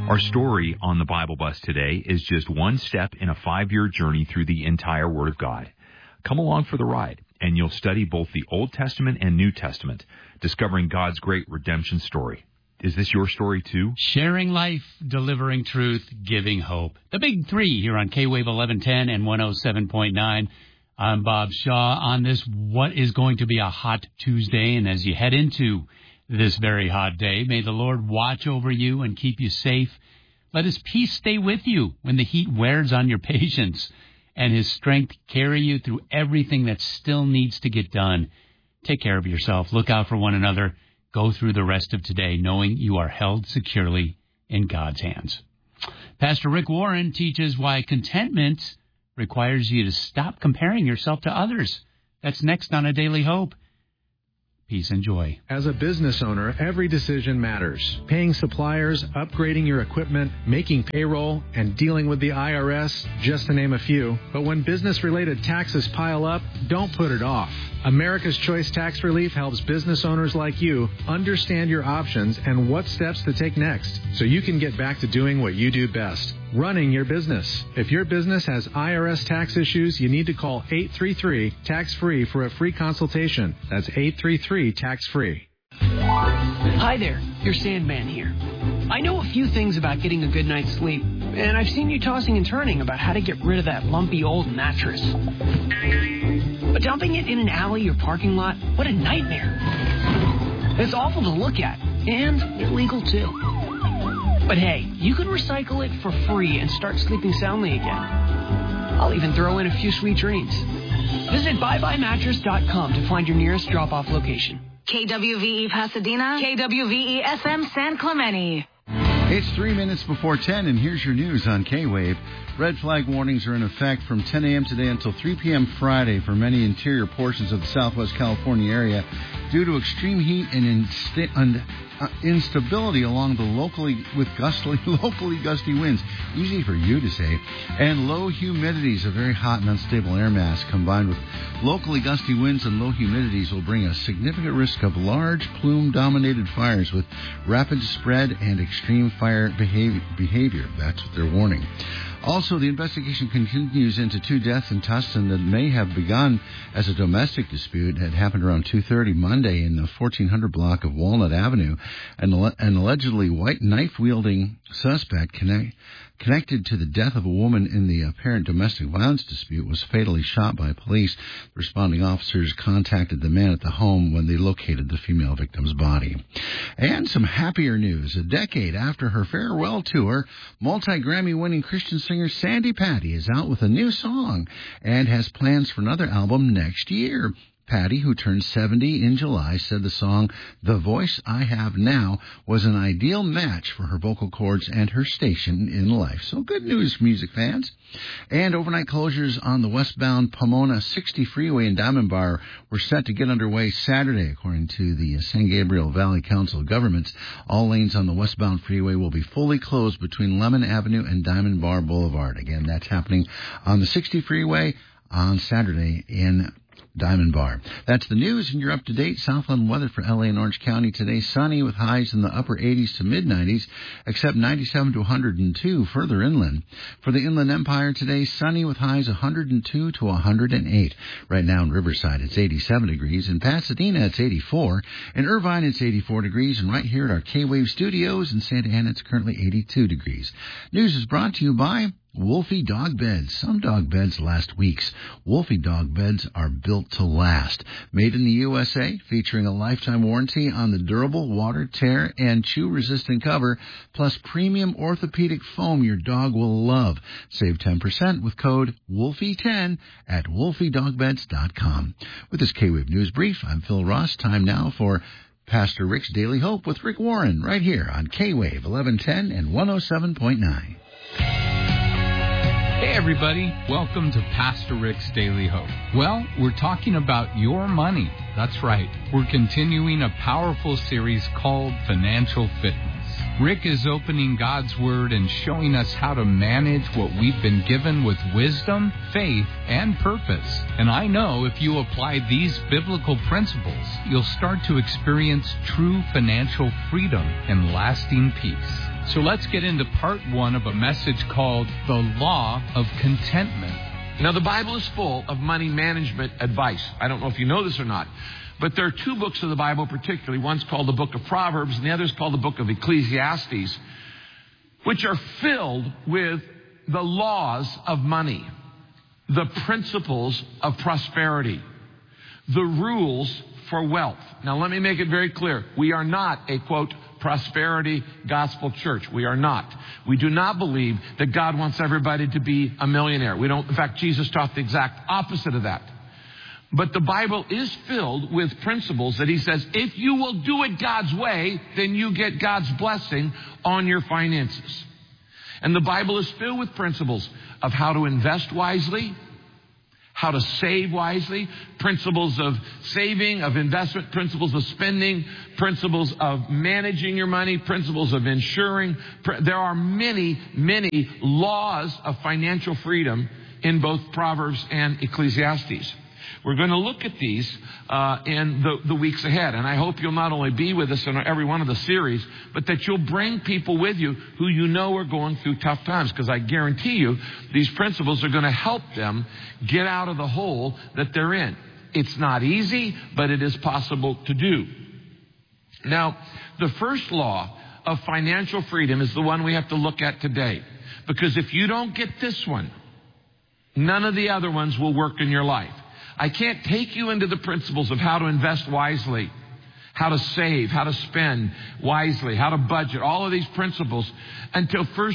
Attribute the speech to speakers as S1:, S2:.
S1: Our story on the Bible Bus today is just one step in a 5-year journey through the entire Word of God. Come along for the ride, and you'll study both the Old Testament and New Testament, discovering God's great redemption story. Is this your story, too?
S2: Sharing life, delivering truth, giving hope. The big three here on K-Wave 1110 and 107.9. I'm Bob Shaw on this, what is going to be a hot Tuesday. And as you head into this very hot day, may the Lord watch over you and keep you safe. Let His peace stay with you when the heat wears on your patience, and His strength carry you through everything that still needs to get done. Take care of yourself. Look out for one another. Go through the rest of today knowing you are held securely in God's hands. Pastor Rick Warren teaches why contentment requires you to stop comparing yourself to others. That's next on A Daily Hope. Peace and joy.
S3: As a business owner, every decision matters. Paying suppliers, upgrading your equipment, making payroll, and dealing with the IRS, just to name a few. But when business-related taxes pile up, don't put it off. America's Choice Tax Relief helps business owners like you understand your options and what steps to take next, so you can get back to doing what you do best, running your business. If your business has IRS tax issues, you need to call 833-TAX-FREE for a free consultation. That's 833-TAX-FREE.
S4: Hi there, your Sandman here. I know a few things about getting a good night's sleep, and I've seen you tossing and turning about how to get rid of that lumpy old mattress. But dumping it in an alley or parking lot, what a nightmare. It's awful to look at, and illegal too. But hey, you can recycle it for free and start sleeping soundly again. I'll even throw in a few sweet dreams. Visit buyebuymattress.com to find your nearest drop-off location.
S5: KWVE Pasadena, KWVE FM San Clemente.
S6: It's 3 minutes before 10, and here's your news on K-Wave. Red flag warnings are in effect from 10 a.m. today until 3 p.m. Friday for many interior portions of the Southwest California area due to extreme heat and instability along the locally gusty winds, easy for you to say, and low humidities. A very hot and unstable air mass combined with locally gusty winds and low humidities will bring a significant risk of large plume-dominated fires with rapid spread and extreme fire behavior. That's what they're warning. Also, the investigation continues into 2 deaths in Tustin that may have begun as a domestic dispute. It had happened around 2:30 Monday in the 1400 block of Walnut Avenue. An allegedly white knife-wielding suspect connected to the death of a woman in the apparent domestic violence dispute was fatally shot by police. The responding officers contacted the man at the home when they located the female victim's body. And some happier news. A decade after her farewell tour, multi-Grammy-winning Christian singer Sandi Patty is out with a new song and has plans for another album next year. Patty, who turned 70 in July, said the song The Voice I Have Now was an ideal match for her vocal cords and her station in life. So good news, music fans. And overnight closures on the westbound Pomona 60 freeway in Diamond Bar were set to get underway Saturday, according to the San Gabriel Valley Council of Governments. All lanes on the westbound freeway will be fully closed between Lemon Avenue and Diamond Bar Boulevard. Again, that's happening on the 60 freeway on Saturday in Diamond Bar. That's the news, and you're up to date. Southland weather for LA and Orange County today. Sunny with highs in the upper 80s to mid-90s, except 97 to 102 further inland. For the Inland Empire today, sunny with highs 102 to 108. Right now in Riverside, it's 87 degrees. In Pasadena, it's 84. In Irvine, it's 84 degrees. And right here at our K-Wave studios in Santa Ana, it's currently 82 degrees. News is brought to you by Wolfie Dog Beds. Some dog beds last weeks. Wolfie Dog Beds are built to last. Made in the USA, featuring a lifetime warranty on the durable water, tear, and chew-resistant cover, plus premium orthopedic foam your dog will love. Save 10% with code WOLFIE10 at wolfiedogbeds.com. With this K-Wave News Brief, I'm Phil Ross. Time now for Pastor Rick's Daily Hope with Rick Warren, right here on K-Wave 1110 and 107.9.
S7: Hey everybody, welcome to Pastor Rick's Daily Hope. Well, we're talking about your money. That's right. We're continuing a powerful series called Financial Fitness. Rick is opening God's Word and showing us how to manage what we've been given with wisdom, faith, and purpose. And I know if you apply these biblical principles, you'll start to experience true financial freedom and lasting peace. So let's get into part 1 of a message called The Law of Contentment.
S8: Now, the Bible is full of money management advice. I don't know if you know this or not, but there are 2 books of the Bible particularly. One's called the book of Proverbs, and the other is called the book of Ecclesiastes, which are filled with the laws of money, the principles of prosperity, the rules for wealth. Now, let me make it very clear. We are not a, quote, prosperity gospel church. We are not. We do not believe that God wants everybody to be a millionaire. We don't. In fact, Jesus taught the exact opposite of that. But the Bible is filled with principles that he says, if you will do it God's way, then you get God's blessing on your finances. And the Bible is filled with principles of how to invest wisely, how to save wisely, principles of saving, of investment, principles of spending, principles of managing your money, principles of insuring. There are many, many laws of financial freedom in both Proverbs and Ecclesiastes. We're going to look at these in the weeks ahead. And I hope you'll not only be with us in every one of the series, but that you'll bring people with you who you know are going through tough times. Because I guarantee you, these principles are going to help them get out of the hole that they're in. It's not easy, but it is possible to do. Now, the first law of financial freedom is the one we have to look at today. Because if you don't get this one, none of the other ones will work in your life. I can't take you into the principles of how to invest wisely, how to save, how to spend wisely, how to budget, all of these principles until first